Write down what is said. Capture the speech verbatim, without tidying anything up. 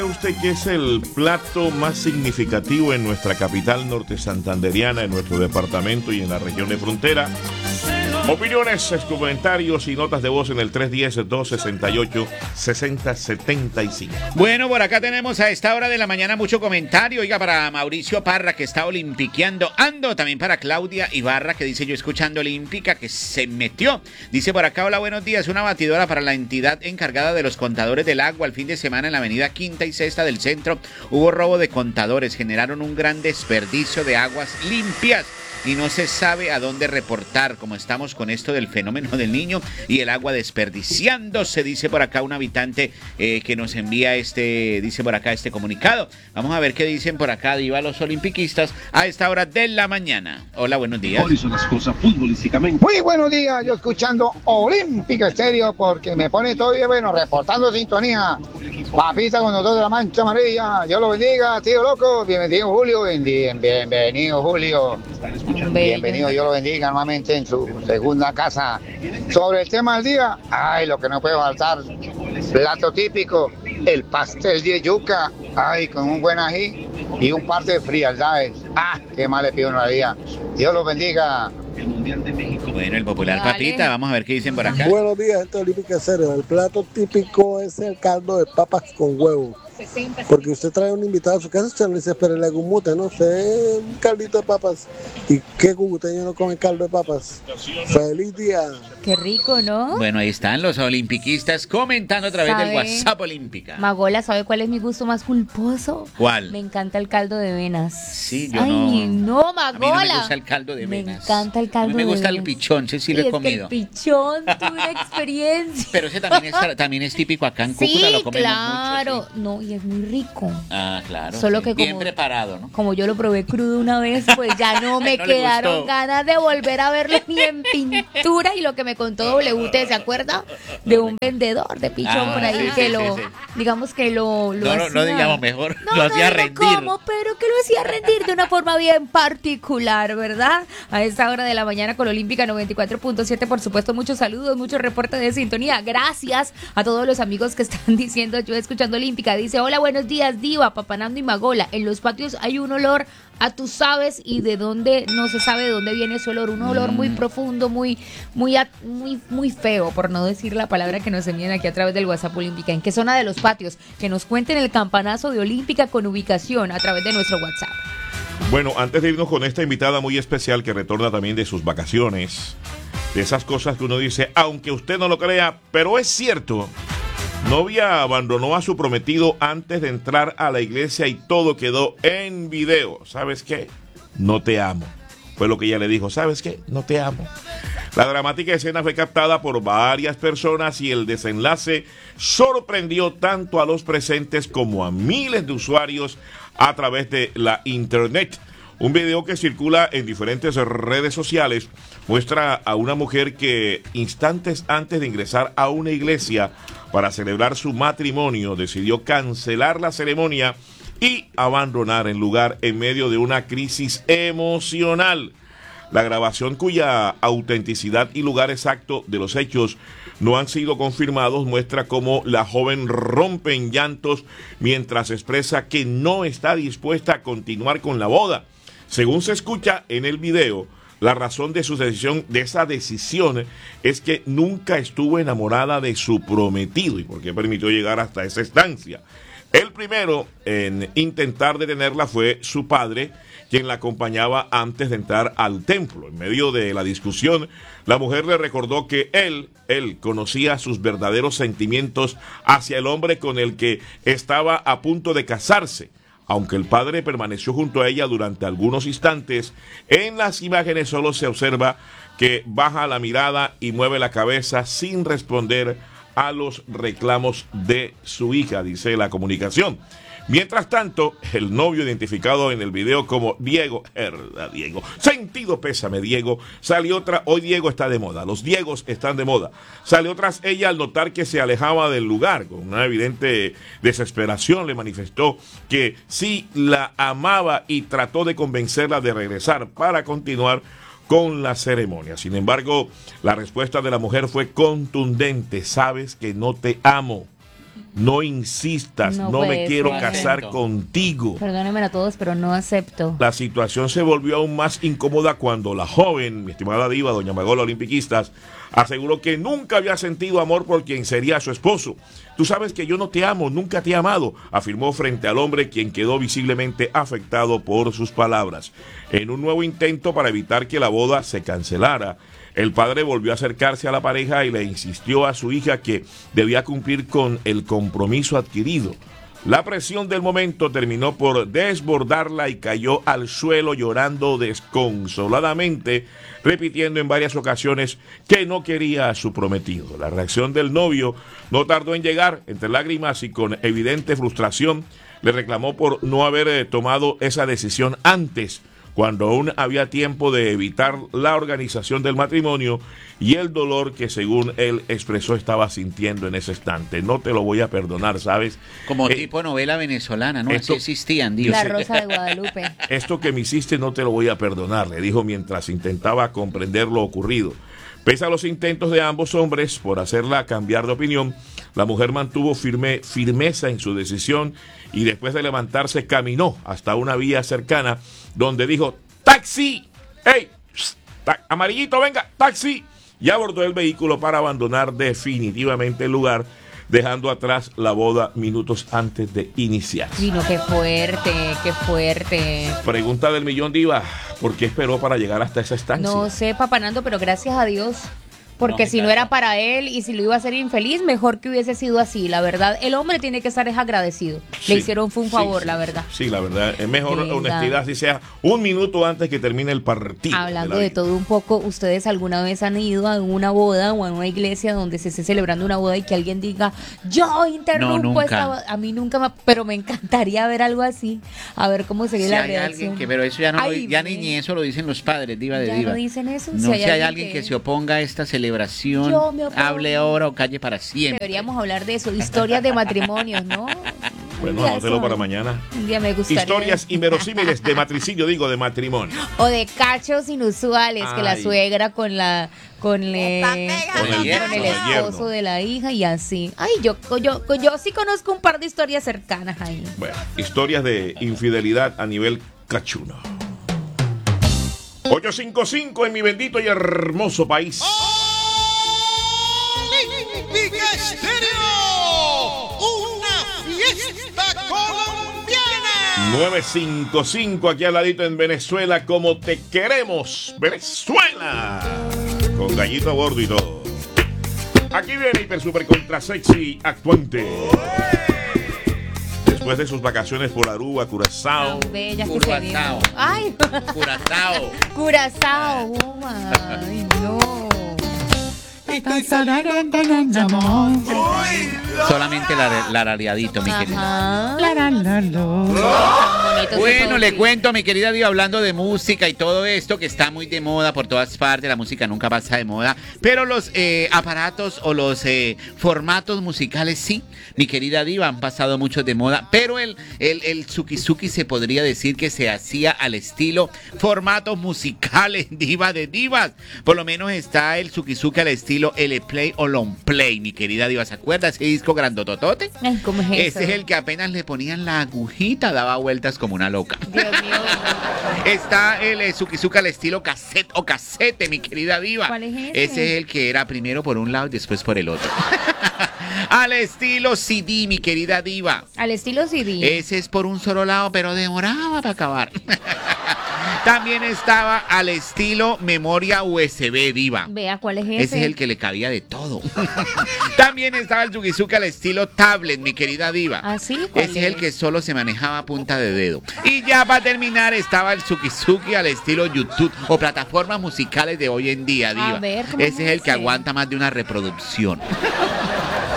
cree usted que es el plato más significativo en nuestra capital norte santanderiana, en nuestro departamento y en la región de frontera? Opiniones, comentarios y notas de voz en el tres uno cero, dos seis ocho, seis cero siete cinco. Bueno, por acá tenemos a esta hora de la mañana mucho comentario. Oiga, para Mauricio Parra, que está olimpiqueando. Ando también para Claudia Ibarra, que dice: yo escuchando Olímpica, que se metió. Dice por acá: hola, buenos días. Una batidora para la entidad encargada de los contadores del agua. El fin de semana en la avenida Quinta y Sexta del centro hubo robo de contadores. Generaron un gran desperdicio de aguas limpias y no se sabe a dónde reportar, como estamos con esto del fenómeno del niño y el agua desperdiciándose, dice por acá un habitante eh, que nos envía este, dice por acá este comunicado. Vamos a ver qué dicen por acá, Diva, los olimpiquistas a esta hora de la mañana. Hola, buenos días. Hoy son las cosas futbolísticamente. Muy buenos días, yo escuchando Olímpica Estéreo porque me pone todo bien bueno, reportando sintonía. Papita con nosotros de la Mancha Amarilla, Dios lo bendiga, tío loco, bienvenido Julio, bien, bienvenido Julio. Bienvenido, Dios lo bendiga nuevamente en su segunda casa. Sobre el tema del día, ay, lo que no puede faltar, plato típico, el pastel de yuca, ay, con un buen ají y un par de frialdades. Ah, qué mal le pido una día. Dios lo bendiga. Bueno, el popular Dale. Papita, vamos a ver qué dicen por acá. Buenos días, gente olímpica serio. El plato típico es el caldo de papas con huevo. Porque usted trae un invitado a su casa, usted le dice, pero le gumute, no sé, un caldito de papas. ¿Y qué cucuteño no come caldo de papas? ¡Feliz día! Qué rico, ¿no? Bueno, ahí están los olimpiquistas comentando a través del WhatsApp Olímpica. Magola, ¿sabe cuál es mi gusto más culposo? ¿Cuál? Me encanta el caldo de venas. Sí, yo Ay, no. Ay, no, Magola. A mí no me gusta el caldo de venas. Me encanta el caldo de venas. A mí me gusta el pichón, sí, sí lo he comido. Es que el pichón, tuve una experiencia. Pero ese también es, también es típico acá en Cúcuta, sí, lo comemos claro. mucho. Sí. No, y es muy rico. Ah, claro. Solo sí. que como, bien preparado, ¿no? Como yo lo probé crudo una vez, pues ya no me no quedaron ganas de volver a verlo ni en pintura. Y lo que me contó W T, ¿se acuerda? De un vendedor de pichón ah, por ahí sí, que sí, lo, sí, sí. digamos que lo, lo no, hacía. No, no digamos mejor, no, lo no, hacía no rendir. Cómo, pero que lo hacía rendir de una forma bien particular, ¿verdad? A esta hora de la mañana con Olímpica noventa y cuatro punto siete, por supuesto, muchos saludos, muchos reportes de sintonía. Gracias a todos los amigos que están diciendo, yo escuchando Olímpica. Dice: hola, buenos días, Diva, Papanando y Magola. En los patios hay un olor a tú sabes y de dónde, no se sabe de dónde viene ese olor, un olor muy profundo, muy, muy, muy, muy feo, por no decir la palabra que nos envían aquí a través del WhatsApp Olímpica. ¿En qué zona de los patios? Que nos cuenten el campanazo de Olímpica con ubicación a través de nuestro WhatsApp. Bueno, antes de irnos con esta invitada muy especial que retorna también de sus vacaciones, de esas cosas que uno dice, aunque usted no lo crea, pero es cierto. Novia abandonó a su prometido antes de entrar a la iglesia y todo quedó en video. ¿Sabes qué? No te amo. Fue lo que ella le dijo. ¿Sabes qué? No te amo. La dramática escena fue captada por varias personas y el desenlace sorprendió tanto a los presentes como a miles de usuarios a través de la internet. Un video que circula en diferentes redes sociales muestra a una mujer que instantes antes de ingresar a una iglesia para celebrar su matrimonio decidió cancelar la ceremonia y abandonar el lugar en medio de una crisis emocional. La grabación, cuya autenticidad y lugar exacto de los hechos no han sido confirmados, muestra cómo la joven rompe en llantos mientras expresa que no está dispuesta a continuar con la boda. Según se escucha en el video, la razón de su decisión, de esa decisión, es que nunca estuvo enamorada de su prometido y por qué permitió llegar hasta esa estancia. El primero en intentar detenerla fue su padre, quien la acompañaba antes de entrar al templo. En medio de la discusión, la mujer le recordó que él, él conocía sus verdaderos sentimientos hacia el hombre con el que estaba a punto de casarse. Aunque el padre permaneció junto a ella durante algunos instantes, en las imágenes solo se observa que baja la mirada y mueve la cabeza sin responder a los reclamos de su hija, dice la comunicación. Mientras tanto, el novio, identificado en el video como Diego, herda Diego, sentido pésame Diego, salió otra, hoy Diego está de moda, los Diegos están de moda, salió tras ella al notar que se alejaba del lugar, con una evidente desesperación le manifestó que sí la amaba y trató de convencerla de regresar para continuar con la ceremonia. Sin embargo, la respuesta de la mujer fue contundente: sabes que no te amo. No insistas, no, No me puede quiero ser. casar Acepto. contigo. Perdónenme a todos, pero no acepto. La situación se volvió aún más incómoda cuando la joven, mi estimada diva, doña Magola Olimpiquistas, aseguró que nunca había sentido amor por quien sería su esposo. Tú sabes que yo no te amo, nunca te he amado, afirmó frente al hombre, quien quedó visiblemente afectado por sus palabras. En un nuevo intento para evitar que la boda se cancelara, el padre volvió a acercarse a la pareja y le insistió a su hija que debía cumplir con el compromiso adquirido. La presión del momento terminó por desbordarla y cayó al suelo llorando desconsoladamente, repitiendo en varias ocasiones que no quería a su prometido. La reacción del novio no tardó en llegar. Entre lágrimas y con evidente frustración, le reclamó por no haber eh, tomado esa decisión antes, cuando aún había tiempo de evitar la organización del matrimonio y el dolor que, según él expresó, estaba sintiendo en ese instante. No te lo voy a perdonar, ¿sabes? Como Eh, tipo novela venezolana, ¿no? esto- Así existían, Dios. La Rosa de Guadalupe. Esto que me hiciste no te lo voy a perdonar, le dijo mientras intentaba comprender lo ocurrido. Pese a los intentos de ambos hombres por hacerla cambiar de opinión, la mujer mantuvo firme, firmeza en su decisión y después de levantarse caminó hasta una vía cercana donde dijo: ¡Taxi! ¡Ey! Ta- amarillito, venga, taxi. Y abordó el vehículo para abandonar definitivamente el lugar, dejando atrás la boda minutos antes de iniciar. Sí, no, qué fuerte, qué fuerte. Pregunta del millón, diva: ¿por qué esperó para llegar hasta esa estancia? No sé, Papá Nando, pero gracias a Dios. Porque No, si no claro. era para él y si lo iba a hacer infeliz, mejor que hubiese sido así. La verdad, el hombre tiene que estar es agradecido. Sí, Le hicieron fue un sí, favor, sí, la verdad. Sí, la verdad. Es mejor De verdad. honestidad, si sea un minuto antes que termine el partido. Hablando la de vida. todo un poco, ¿ustedes alguna vez han ido a una boda o a una iglesia donde se esté celebrando una boda y que alguien diga, yo interrumpo No, nunca. esta boda? A mí nunca me... Pero me encantaría ver algo así, a ver cómo sería Si la hay reacción. alguien que, pero eso ya no, lo- Ay, ya ve. ni, ni eso lo dicen los padres, diva de ¿Ya diva. no dicen eso? No, Si si hay hay, alguien alguien que... que- se oponga a esta celebración, Yo me opongo. hable ahora o calle para siempre. Deberíamos hablar de eso, historias de matrimonios, ¿no? Bueno, Un día anótelo eso- para mañana. Un día me gustaría. Historias inverosímiles de matricidio, digo, de matrimonio. O de cachos inusuales, que la Ay. suegra con la con, le- Con el con yerno, el con el esposo yerno. de la hija y así. Ay, yo, yo, yo sí conozco un par de historias cercanas ahí. Bueno, historias de infidelidad a nivel cachuno. ochocientos cincuenta y cinco en mi bendito y hermoso país. Olímpica Estéreo, una fiesta colombiana. novecientos cincuenta y cinco aquí al ladito en Venezuela, como te queremos, Venezuela. Con gallito a bordo y todo. Aquí viene Hiper Super Contra Sexy actuante. Después de sus vacaciones por Aruba, Curazao. Tan bellas que se Curazao. vieron. Ay, Curazao. Curazao, goma. Ay, no. Solamente la, la rareadito, mi querida. Ajá. Tan bonito ese Bueno, le outfit. cuento, mi querida Diva, hablando de música y todo esto que está muy de moda por todas partes, la música nunca pasa de moda, pero los eh, aparatos o los eh, formatos musicales sí, mi querida Diva, han pasado muchos de moda, pero el, el, el Suki-Suki se podría decir que se hacía al estilo formatos musicales, Diva de Divas. Por lo menos está el Suki-Suki al estilo L Play o Long Play, mi querida Diva, ¿se acuerda ese disco grandototote? Ay, ¿cómo es eso? Ese es el que apenas le ponían la agujita, daba vueltas como una loca. Dios mío. Está el eh, Suki-Suki al estilo cassette o casete, mi querida Diva. ¿Cuál es ese? Ese es el que era primero por un lado y después por el otro. Al estilo C D, mi querida Diva. Al estilo C D. Ese es por un solo lado, pero demoraba para acabar. También estaba al estilo memoria U S B, Diva. Vea, ¿cuál es ese? Ese es el que le cabía de todo. También estaba el Suki-Suki al estilo tablet, mi querida Diva. ¿Ah, sí? ¿Cuál Ese es el es? que solo se manejaba a punta de dedo. Y ya para terminar estaba el Suki-Suki al estilo YouTube o plataformas musicales de hoy en día, Diva. ver, ¿cómo Ese es es el que ese? aguanta más de una reproducción.